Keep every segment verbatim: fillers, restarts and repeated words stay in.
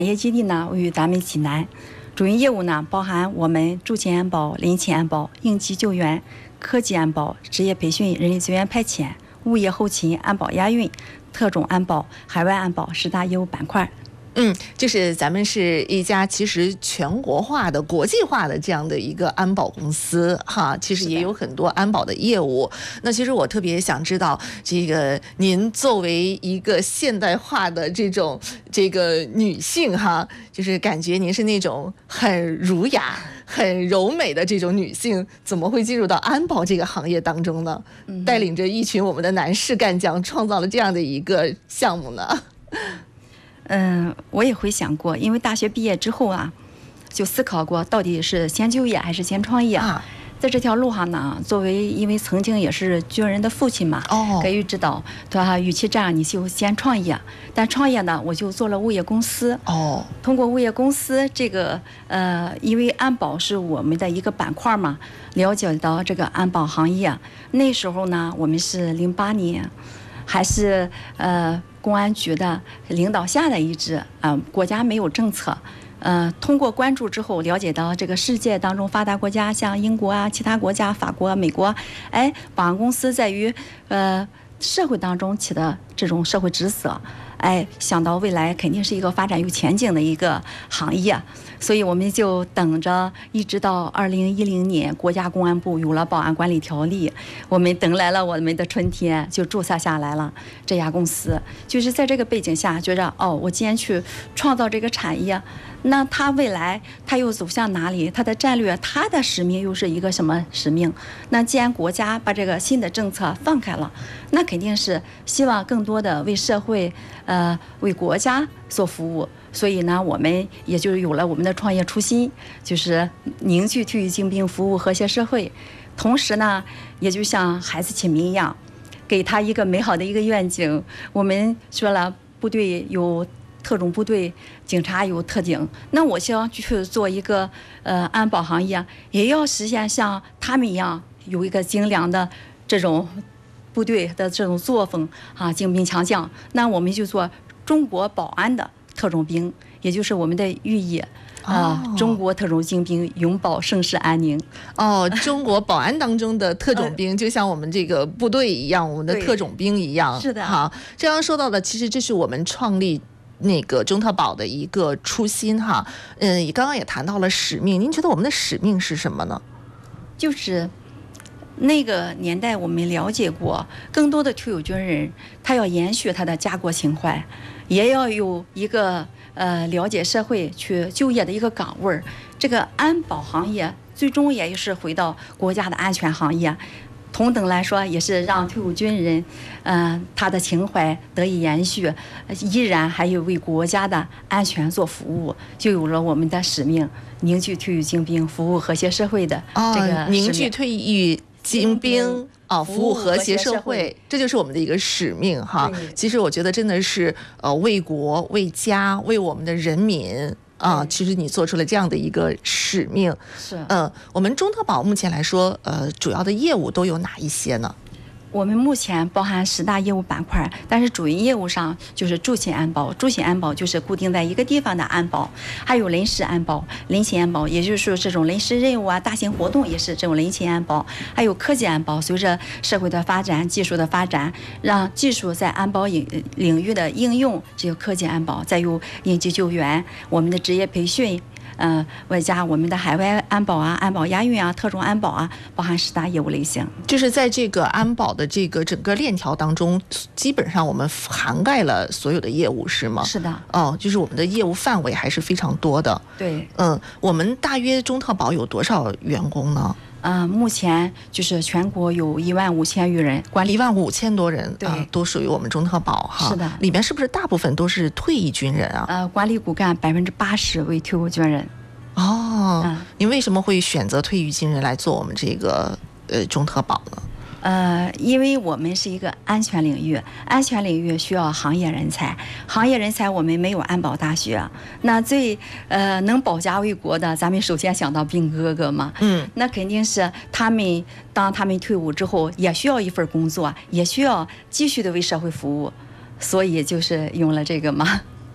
业基地呢位于咱们济南，主营业务呢包含我们驻勤安保、临勤安保、应急救援、科技安保、职业培训、人力资源派遣、物业后勤、安保押运、特种安保、海外安保十大业务板块。 嗯，就是咱们是一家其实全国化的、国际化的这样的一个安保公司哈，其实也有很多安保的业务。那其实我特别想知道，这个您作为一个现代化的这种这个女性哈，就是感觉您是那种很儒雅、很柔美的这种女性，怎么会进入到安保这个行业当中呢？嗯、带领着一群我们的男士干将，创造了这样的一个项目呢？ 嗯，我也回想过，因为大学毕业之后啊，就思考过到底是先就业还是先创业。啊、在这条路上呢，作为因为曾经也是军人的父亲嘛，哦，给予指导，他说与其这样，你就先创业。但创业呢，我就做了物业公司。哦，通过物业公司这个呃，因为安保是我们的一个板块嘛，了解到这个安保行业。那时候呢，我们是零八年，还是呃。公安局的领导下的一支啊、呃，国家没有政策，呃，通过关注之后了解到这个世界当中发达国家，像英国啊、其他国家、法国、美国，哎，保安公司在于呃社会当中起的这种社会职责，哎，想到未来肯定是一个发展有前景的一个行业，所以我们就等着，一直到二零一零年，国家公安部有了保安管理条例，我们等来了我们的春天，就注册下来了这家公司。就是在这个背景下，觉着哦，我既然去创造这个产业，那它未来它又走向哪里？它的战略，它的使命又是一个什么使命？那既然国家把这个新的政策放开了，那肯定是希望更多的为社会。呃，为国家所服务，所以呢，我们也就有了我们的创业初心，就是凝聚退役精兵，服务和谐社会。同时呢，也就像孩子起名一样，给他一个美好的一个愿景。我们说了，部队有特种部队，警察有特警，那我希望去做一个呃安保行业，也要实现像他们一样有一个精良的这种。部队的这种作风啊，精兵强将，那我们就做中国保安的特种兵，也就是我们的寓意啊、呃，中国特种精兵永保盛世安宁。 哦，中国保安当中的特种兵，就像我们这个部队一样，我们的特种兵一样。 是的。 好，这样说到的，其实这是我们创立那个中特保的一个初心哈。嗯，你刚刚也谈到了使命，您觉得我们的使命是什么呢？ 就是。那个年代我们了解过，更多的退伍军人，他要延续他的家国情怀，也要有一个呃了解社会去就业的一个岗位。这个安保行业最终也是回到国家的安全行业，同等来说也是让退伍军人，嗯、呃，他的情怀得以延续，依然还有为国家的安全做服务，就有了我们的使命，凝聚退役精兵，服务和谐社会的这个使命、 哦、凝聚退役。精兵啊，服务和谐社会，这就是我们的一个使命哈。其实我觉得真的是呃，为国、为家、为我们的人民啊，其实你做出了这样的一个使命。 是。 嗯、呃，我们中特保目前来说，呃，主要的业务都有哪一些呢？ 我们目前包含十大业务板块，但是主营业务上就是驻勤安保，驻勤安保就是固定在一个地方的安保，还有临时安保、临勤安保，也就是说这种临时任务啊、大型活动也是这种临勤安保，还有科技安保。随着社会的发展、技术的发展，让技术在安保领领域的应用，只有科技安保，再有应急救援，我们的职业培训。呃，外加我们的海外安保啊、安保押运啊、特种安保啊，包含十大业务类型。 就是在这个安保的这个整个链条当中，基本上我们涵盖了所有的业务，是吗？ 是的。 哦，就是我们的业务范围还是非常多的。 对。 嗯，我们大约中特保有多少员工呢？ 呃，目前就是全国有一万五千余人，管理一万五千多人， 对、 呃，都属于我们中特保哈。 是的， 里面是不是大部分都是退役军人啊？ 呃，管理骨干百分之八十为退伍军人。 哦，嗯、您为什么会选择退役军人来做我们这个呃中特保呢？ 呃，因为我们是一个安全领域，安全领域需要行业人才，行业人才我们没有安保大学，那最呃能保家卫国的，咱们首先想到兵哥哥嘛，嗯，那肯定是他们当他们退伍之后，也需要一份工作，也需要继续的为社会服务，所以就是用了这个嘛。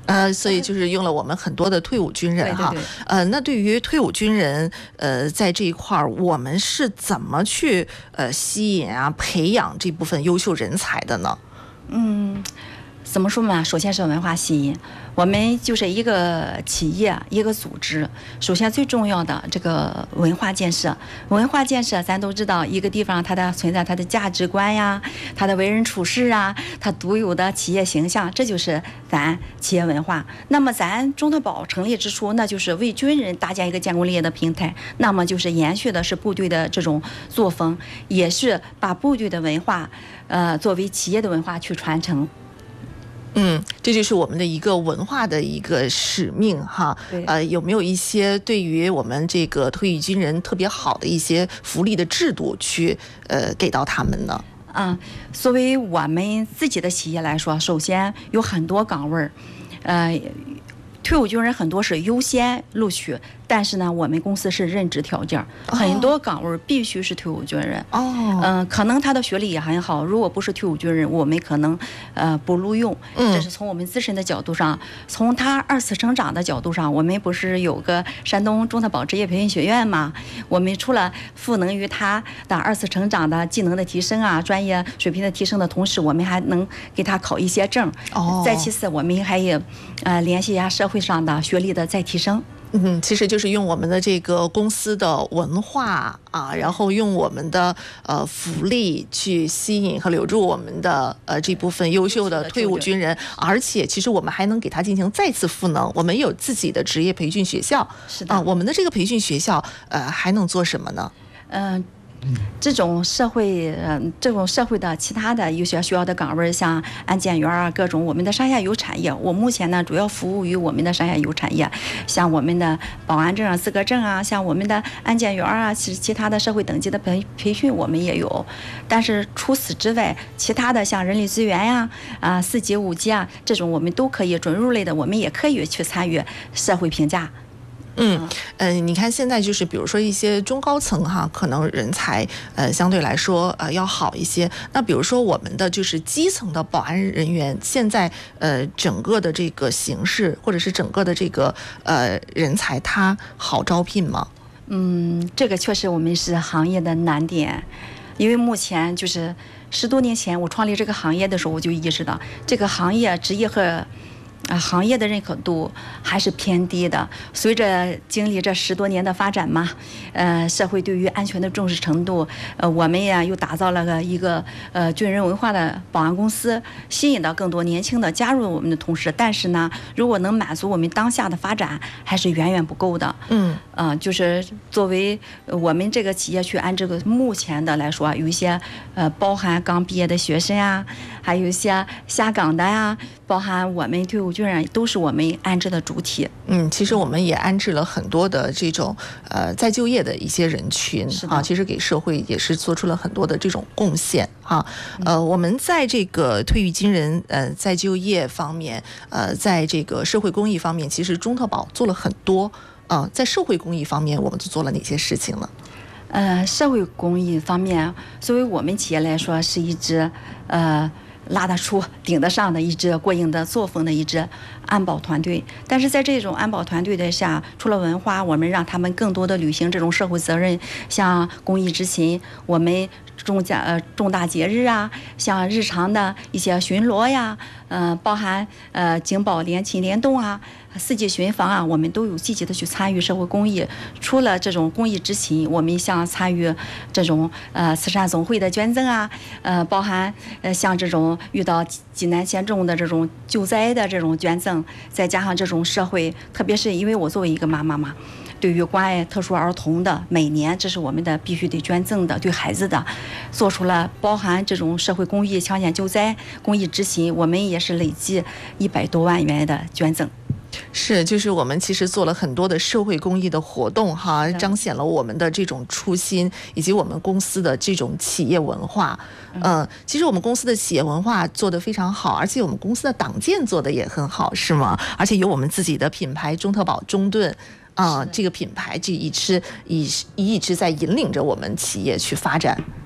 呃，所以就是用了我们很多的退伍军人哈。 对对对呃，那对于退伍军人，呃，在这一块儿，我们是怎么去呃吸引啊、培养这部分优秀人才的呢？ 嗯。怎么说嘛？首先是文化吸引，我们就是一个企业一个组织，首先最重要的这个文化建设。文化建设咱都知道，一个地方它的存在它的价值观呀，它的为人处事啊，它独有的企业形象，这就是咱企业文化。那么咱中特保成立之初，那就是为军人搭建一个建功立业的平台，那么就是延续的是部队的这种作风，也是把部队的文化呃作为企业的文化去传承。 嗯，这就是我们的一个文化的一个使命哈。呃，有没有一些对于我们这个退役军人特别好的一些福利的制度去呃给到他们呢？ 嗯，作为我们自己的企业来说，首先有很多岗位，呃，退伍军人很多是优先录取。但是呢，我们公司是任职条件，哦、很多岗位必须是退伍军人。 哦， 嗯、呃，可能他的学历也很好，如果不是退伍军人，我们可能呃不录用。嗯，这是从我们自身的角度上，从他二次成长的角度上，我们不是有个山东中特保职业培训学院吗？我们除了赋能于他的二次成长的技能的提升啊、专业水平的提升的同时，我们还能给他考一些证。哦，再其次，我们还也呃联系一下社会上的学历的再提升。 嗯，其实就是用我们的这个公司的文化啊，然后用我们的呃福利去吸引和留住我们的呃这部分优秀的退伍军人，而且其实我们还能给他进行再次赋能。我们有自己的职业培训学校， 是的， 啊，我们的这个培训学校呃还能做什么呢？ 嗯、呃。这种社会，嗯、呃，这种社会的其他的有些需要的岗位，像安检员啊，各种我们的上下游产业，我目前呢主要服务于我们的上下游产业，像我们的保安证啊、资格证啊，像我们的安检员啊，其其他的社会等级的培培训我们也有。但是除此之外，其他的像人力资源呀、啊、四级、五级啊这种，我们都可以准入类的，我们也可以去参与社会评价。 嗯呃，你看现在就是比如说一些中高层哈，可能人才呃相对来说呃要好一些。那比如说我们的就是基层的保安人员，现在呃整个的这个形势或者是整个的这个呃人才，他好招聘吗？ 嗯，这个确实我们是行业的难点，因为目前就是十多年前我创立这个行业的时候，我就意识到这个行业职业和。啊，行业的认可度还是偏低的。随着经历这十多年的发展嘛，呃，社会对于安全的重视程度，呃，我们呀又打造了个一个呃军人文化的保安公司，吸引到更多年轻的加入我们的同事。但是呢，如果能满足我们当下的发展，还是远远不够的。嗯，呃，就是作为我们这个企业去按这个目前的来说，有一些呃包含刚毕业的学生啊，还有一些下岗的呀、啊，包含我们退伍军人都是我们安置的主体。 嗯，其实我们也安置了很多的这种呃再就业的一些人群啊，其实给社会也是做出了很多的这种贡献哈。呃，我们在这个退役军人呃再就业方面，呃，在这个社会公益方面，其实中特保做了很多啊、呃。在社会公益方面，我们都做了哪些事情呢？ 呃，社会公益方面，作为我们企业来说，是一支呃。拉得出、顶得上的一支过硬的作风的一支安保团队。但是在这种安保团队的下，除了文化，我们让他们更多的履行这种社会责任，像公益执勤，我们重家呃重大节日啊，像日常的一些巡逻呀，呃，包含呃警保联勤联动啊。四季巡防啊，我们都有积极的去参与社会公益。除了这种公益执勤，我们像参与这种呃慈善总会的捐赠啊，呃，包含呃像这种遇到急难险重的这种救灾的这种捐赠，再加上这种社会，特别是因为我作为一个妈妈嘛，对于关爱特殊儿童的，每年这是我们的必须得捐赠的，对孩子的，做出了包含这种社会公益、抢险救灾、公益执勤，我们也是累计一百多万元的捐赠。 是，就是我们其实做了很多的社会公益的活动哈，彰显了我们的这种初心，以及我们公司的这种企业文化。嗯、呃，其实我们公司的企业文化做得非常好，而且我们公司的党建做得也很好，是吗？而且有我们自己的品牌中特保中盾。啊、呃，这个品牌就一直一一直在引领着我们企业去发展。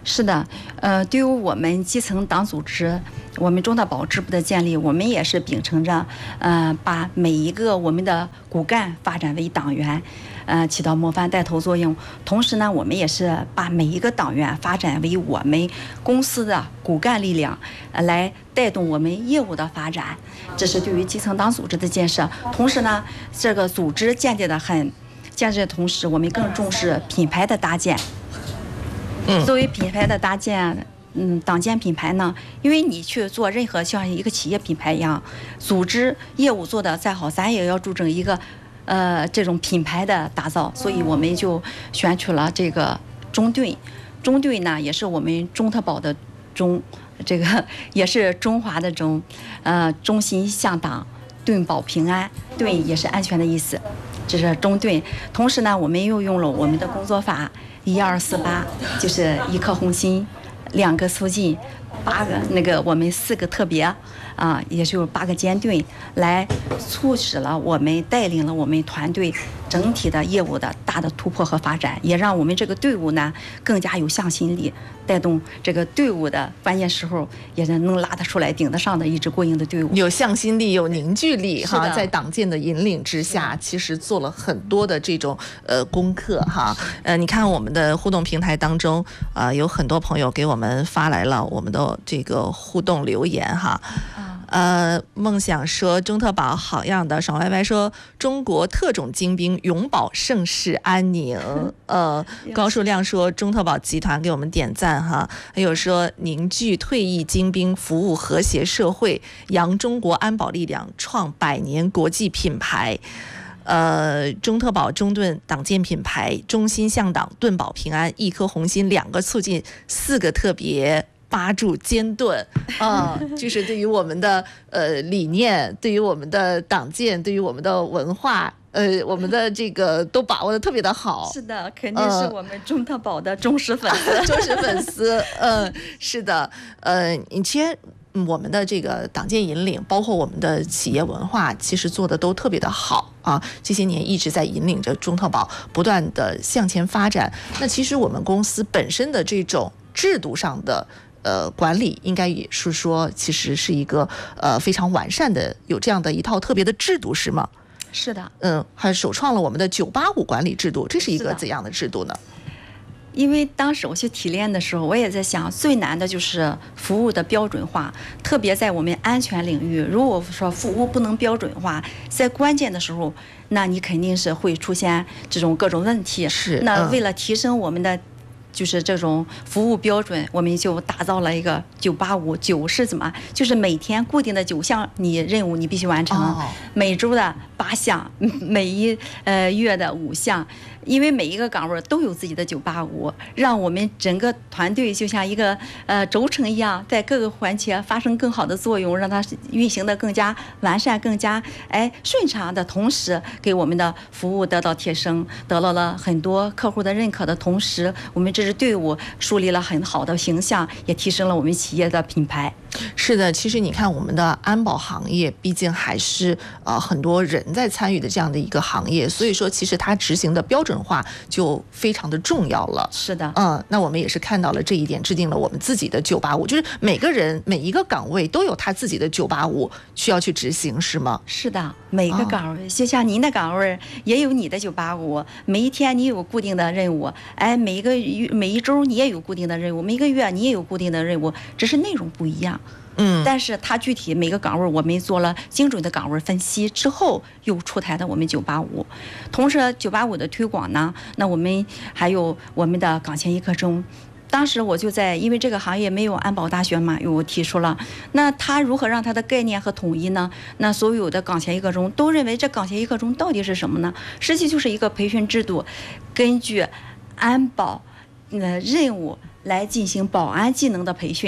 是的，呃，对于我们基层党组织，我们中特保支部的建立，我们也是秉承着，呃，把每一个我们的骨干发展为党员，呃，起到模范带头作用。同时呢，我们也是把每一个党员发展为我们公司的骨干力量，呃，来带动我们业务的发展。这是对于基层党组织的建设。同时呢，这个组织建立的很，建设的同时，我们更重视品牌的搭建。 嗯， 作为品牌的搭建。嗯，党建品牌呢，因为你去做任何像一个企业品牌一样，组织业务做得再好，咱也要注重一个，呃，这种品牌的打造，所以我们就选取了这个中队。中队呢，也是我们中特保的中，这个也是中华的中，呃，忠心向党，盾保平安，盾也是安全的意思，这是中队。同时呢，我们又用了我们的工作法一二四八，就是一颗红心。两个促进，八个那个我们四个特别啊，也就是八个监队，来促使了我们带领了我们团队整体的业务的大的突破和发展，也让我们这个队伍呢更加有向心力，带动这个队伍的关键时候也是能拉得出来、顶得上的一支过硬的队伍， 有向心力、有凝聚力哈，在党建的引领之下，其实做了很多的这种呃功课哈。呃，你看我们的互动平台当中啊、呃，有很多朋友给我们发来了我们的这个互动留言哈。呃，梦想说中特保好样的，爽歪歪说中国特种精兵永保盛世安宁。呃，高树亮说中特保集团给我们点赞哈，还有说凝聚退役精兵，服务和谐社会，扬中国安保力量，创百年国际品牌。呃，中特保中盾党建品牌，忠心向党，盾保平安，一颗红心，两个促进，四个特别。八柱坚盾啊，就是对于我们的呃理念，对于我们的党建，对于我们的文化，呃，我们的这个都把握的特别的好。 是的，肯定是我们中特保的忠实粉丝， 呃、忠实粉丝。嗯、呃，是的，呃，你其实我们的这个党建引领，包括我们的企业文化，其实做的都特别的好啊。这些年一直在引领着中特保不断的向前发展。那其实我们公司本身的这种制度上的。呃，管理应该也是说，其实是一个呃非常完善的，有这样的一套特别的制度，是吗？ 是的， 嗯，还首创了我们的九八五管理制度，这是一个怎样的制度呢？ 因为当时我去提炼的时候，我也在想，最难的就是服务的标准化，特别在我们安全领域，如果说服务不能标准化，在关键的时候，那你肯定是会出现这种各种问题。 是， 那为了提升我们的。就是这种服务标准，我们就打造了一个九八五。九是怎么？就是每天固定的九项你任务你必须完成，哦、每周的八项，每一呃月的五项。因为每一个岗位都有自己的九八五，让我们整个团队就像一个呃轴承一样，在各个环节发生更好的作用，让它运行的更加完善、更加哎顺畅的同时，给我们的服务得到提升，得到了很多客户的认可的同时，我们这支队伍树立了很好的形象，也提升了我们企业的品牌。 是的，其实你看我们的安保行业，毕竟还是呃很多人在参与的这样的一个行业，所以说其实它执行的标准化就非常的重要了。 是的， 嗯，那我们也是看到了这一点，制定了我们自己的九八五，就是每个人每一个岗位都有他自己的九八五需要去执行，是吗？ 是的，每个岗位，就像您的岗位也有你的九八五，每一天你有固定的任务，哎，每一个每一周你也有固定的任务，每个月你也有固定的任务，只是内容不一样。 嗯， 但是它具体每个岗位我们做了精准的岗位分析之后，又出台的我们九八五。同时九八五的推广呢，那我们还有我们的岗前一刻钟。当时我就在，因为这个行业没有安保大学嘛，我提出了，那它如何让它的概念和统一呢？那所有的岗前一刻钟都认为这岗前一刻钟到底是什么呢？实际就是一个培训制度，根据安保呃任务来进行保安技能的培训。